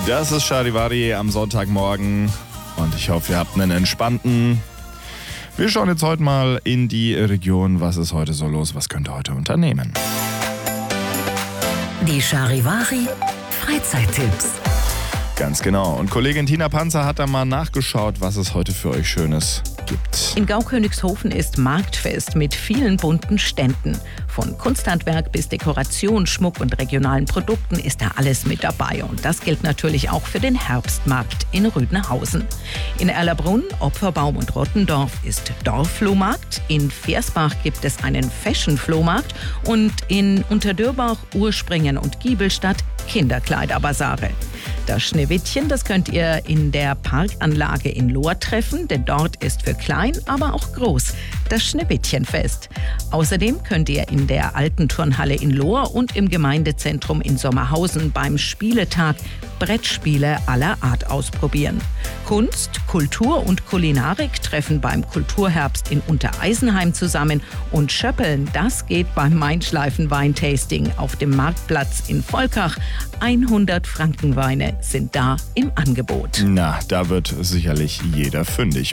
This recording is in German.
Das ist Charivari am Sonntagmorgen und ich hoffe, ihr habt einen entspannten. Wir schauen jetzt heute mal in die Region. Was ist heute so los? Was könnt ihr heute unternehmen? Die Charivari Freizeittipps. Ganz genau. Und Kollegin Tina Panzer hat da mal nachgeschaut, was es heute für euch Schönes gibt. In Gaukönigshofen ist Marktfest mit vielen bunten Ständen. Von Kunsthandwerk bis Dekoration, Schmuck und regionalen Produkten ist da alles mit dabei. Und das gilt natürlich auch für den Herbstmarkt in Rüdenhausen. In Erlabrunn, Opferbaum und Rottendorf ist Dorfflohmarkt. In Versbach gibt es einen Fashion-Flohmarkt. Und in Unterdürbach, Urspringen und Giebelstadt Kinderkleiderbasare. Das Schneewittchen, das könnt ihr in der Parkanlage in Lohr treffen, denn dort ist für klein, aber auch groß das Schneewittchenfest. Außerdem könnt ihr in der alten Turnhalle in Lohr und im Gemeindezentrum in Sommerhausen beim Spieletag Brettspiele aller Art ausprobieren. Kunst, Kultur und Kulinarik treffen beim Kulturherbst in Untereisenheim zusammen und Schöppeln, das geht beim Main-Schleifen-Weintasting auf dem Marktplatz in Volkach. 100 Frankenweine sind da im Angebot. Na, da wird sicherlich jeder fündig.